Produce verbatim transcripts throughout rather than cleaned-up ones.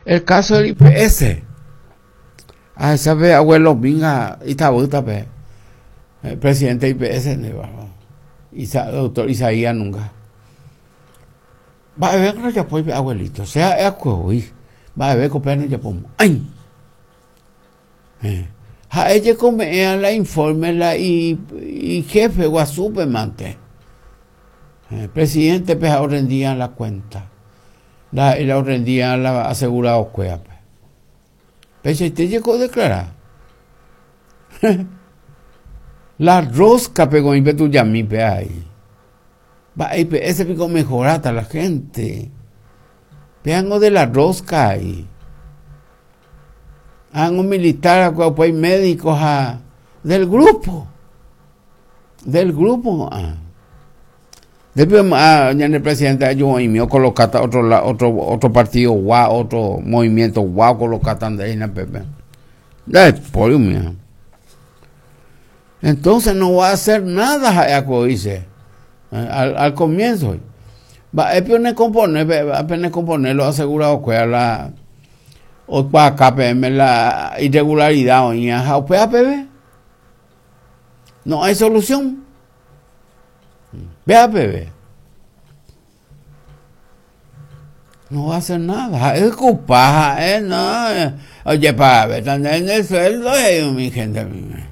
El caso del I P S. A esa vez, abuelo, venga, y está vuelta, el presidente del I P S, Isa, doctor Isaías Nunca. Va a ver que ya puede abuelito, sea es hoy. Va a ver que pene ya pongo. ¡Ay! A ella come la informe la y, y jefe o a supermante. El presidente pues rendía la cuenta. La, la rendía la asegurado cuea. Pero si te llegó a declarar. La rosca pegó en tu yami pe ahí. Va ese pico mejorata la gente. Vean de la rosca ahí. Han un militar, pues médicos a, del grupo. Del grupo. Ah. Después, ah, ya el presidente yo y mío colocata otro otro otro partido guau, otro movimiento guau colocatan de ahí en la P P. Da por mí. Entonces no va a hacer nada, dice, al, al comienzo. Va a poner componer, va a poner componer lo asegurado que la o para K P M la irregularidad o ya o P A P B. No hay solución. P A P B. No va a hacer nada. Es culpa, eh, no. Oye, para ver, están en el sueldo, eh, mi gente.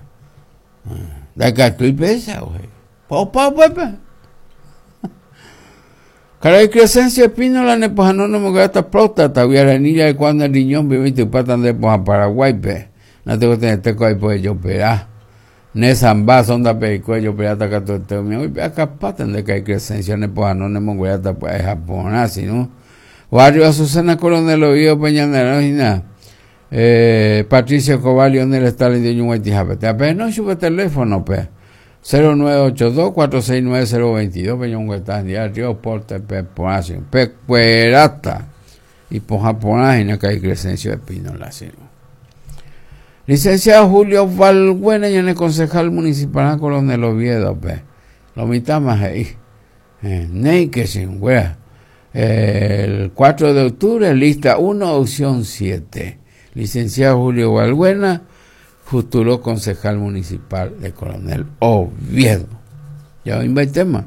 De que estoy pesa, güey. Popa, pepe. Caray, Crescencia Espínola, Nepojano, no me gasta próstata, Guaranilla, de cuando el riñón vive y te patan de Paraguay, pe. No tengo que tener teco ahí, pues yo operar. Nesamba, sonda perico, yo operar, hasta que todo el tema. Hoy, acá patan de que hay Crescencia, Nepojano, no me gasta, pues, es Japón, así, ¿no? Barrio Azucena Coronel Oído, Peñanero, y nada. Eh, Patricio Cobalio, en el Stalin de Ñuhuaytijapete. Apenas no sube teléfono, pe. cero nueve ocho dos, cuatro seis nueve, cero dos dos, Peñón Huetán, Diario, Porte, Peponacio, Pecuerata, y por japonés, y que hay Crescencio de Espínola, ¿sí? Licenciado Julio Valbuena, y en el concejal municipal Coronel Oviedo, pe. Lo mitad más ahí. Eh, Ney que sin wea. El cuatro de octubre, lista uno, opción siete. Licenciado Julio Valbuena, futuro concejal municipal de Coronel Oviedo. Ya oí el tema.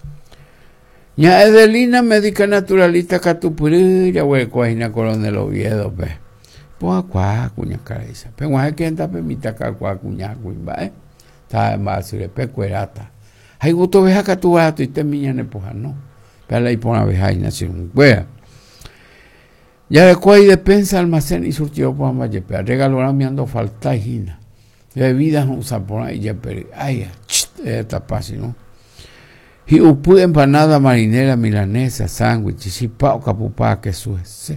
Ya Edelina, médica naturalista Catupurí, ya voy a coger Coronel Oviedo, pe. Pues acuá, cuña cabeza. Pero hay que entrar permita que acuá, cuña, cuña, ¿eh? Está más, si le pecuerata. Hay gusto veja que tú vas a tu y te miñan empujar, ¿no? Pero ahí pone a veja y nació un wea. Ya después de pensa, almacén y surtió por Amayepea. Regaló me ando falta hina. Bebidas no usan por ahí ya, pero ay, esta paz, ¿no? Y pude empanada marinera, milanesa, sándwich, chipao, capupá, que suece.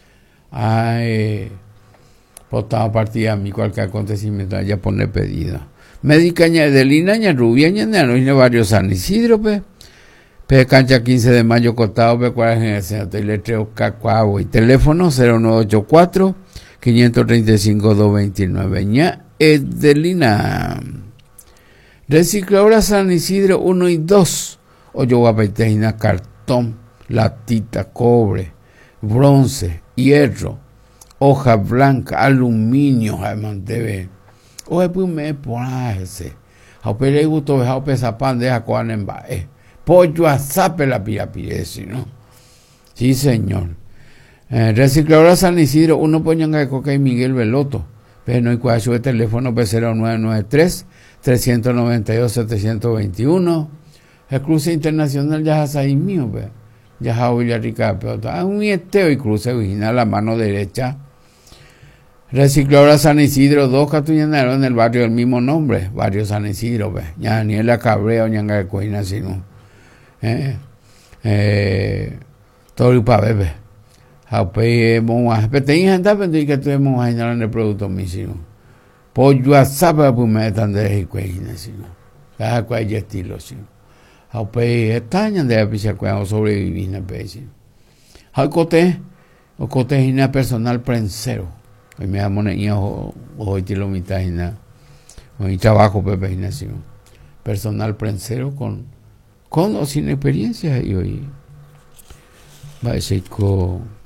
Ay, por toda partida a mí cualquier acontecimiento, ya pone pedido. Médica Edelina, ña Rubia, ña Nano, varios San Isidro, pe. P. Cancha quince de mayo, Cotado, P. cuál es el letreo Cacuavo y teléfono cero nueve ocho cuatro, cinco tres cinco, dos dos nueve. Ña Edelina. Recicladora San Isidro uno y dos. Oyoguapeteina, cartón, latita, cobre, bronce, hierro, hoja blanca, aluminio, además debe. Oye, pues me pone ese. A pele gusto de a pesar pan de jacoan en bae. Pollo a zape la pirapiresi, ¿no? Sí, señor. Eh, recicladora San Isidro, uno poñanga de coca y Miguel Veloto. Pero no hay cuál su teléfono P cero nueve nueve tres, tres nueve dos, siete dos uno. El cruce internacional ya es ahí mío, ve. Ya es Villarrica, pero está un mieteo y cruce original a mano derecha. Recicladora San Isidro, dos Catuñaneros en el barrio del mismo nombre, barrio San Isidro, ve. Ya Daniela Cabrera, ñanga de Coina, sino. Eh, eh, todo el pa bebé. Ape monja, pero te gente pensé que tuvimos ahí en el producto mismo. Pollo a sábado pues me están de Coina, sino. Cada cual ya estilo, sino. Ape estañan de apicia cuando sobrevivir en el país. Al cote, o cote personal prensero. Hoy me llamo niña hoy te lo mitad y nada. Hoy trabajo Pepe Ignacio. Personal prensero con con o sin experiencia y hoy va a ser con